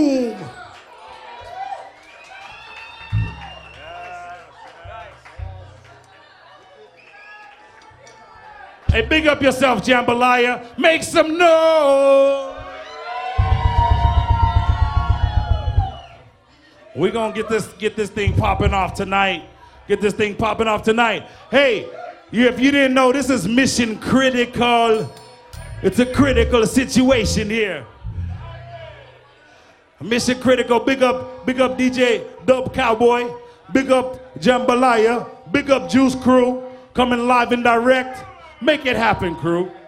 boom. Hey, big up yourself, Jambalaya. Make some noise. We're gonna get this thing popping off tonight. Get this thing popping off tonight. Hey, if you didn't know, this is Mission Critical. It's a critical situation here. Mission Critical. Big up DJ Dub Cowboy. Big up Jambalaya. Big up Juice Crew. Coming live and direct. Make it happen, crew.